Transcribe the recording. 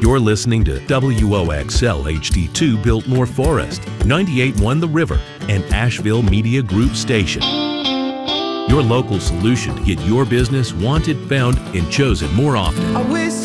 You're listening to WOXL HD2 Biltmore Forest, 98.1 The River, and Asheville Media Group Station. Your local solution to get your business wanted, found, and chosen more often.